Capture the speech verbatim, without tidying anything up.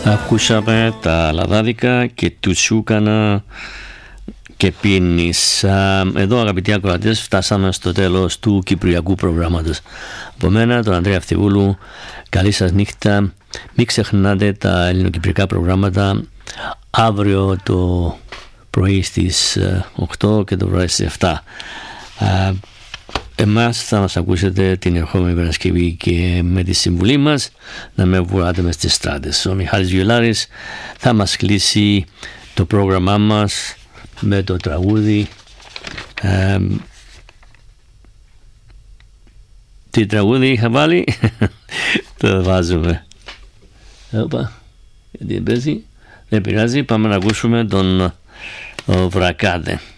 Ακούσαμε τα λαδάδικα και του Σούκανα και πίνεις. Εδώ, αγαπητοί ακροατές, φτάσαμε στο τέλος του κυπριακού προγράμματος. Από μένα, τον Ανδρέα Φθιβούλου, καλή σας νύχτα. Μην ξεχνάτε τα ελληνοκυπριακά προγράμματα αύριο το πρωί στις οκτώ και το πρωί στις εφτά. Εμάς θα μας ακούσετε την ερχόμενη Παρασκευή και με τη συμβουλή μας να με βουράτε μες στις στράτες. Ο Μιχάλης Βιολάρης θα μας κλείσει το πρόγραμμά μας με το τραγούδι. Ε, τι τραγούδι είχα βάλει? Το βάζουμε. Οπα, γιατί δεν παίζει. Δεν πειράζει, πάμε να ακούσουμε τον Βρακάδε.